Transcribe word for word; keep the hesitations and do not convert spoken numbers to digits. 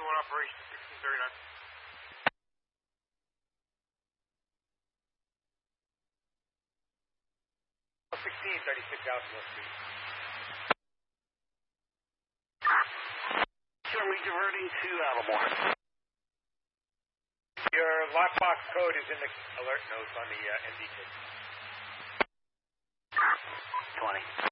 one operation, sixteen thirty-nine. sixteen thirty-six out West Street. Currently diverting to Alamo. Your lockbox code is in the alert notes on the uh, M D kit. twenty.